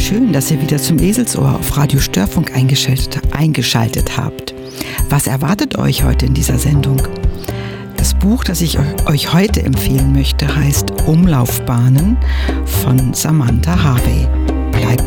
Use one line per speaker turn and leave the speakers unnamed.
Schön, dass ihr wieder zum Eselsohr auf Radio Störfunk eingeschaltet habt. Was erwartet euch heute in dieser Sendung? Das Buch, das ich euch heute empfehlen möchte, heißt Umlaufbahnen von Samantha Harvey. Bleibt